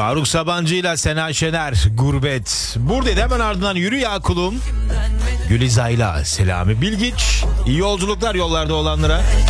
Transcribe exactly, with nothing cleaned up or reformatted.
Faruk Sabancı ile Sena Şener, Gurbet. Buradaydı, hemen ardından Yürü Ya Kulum, Gülizay'la Selami Bilgiç. İyi yolculuklar yollarda olanlara.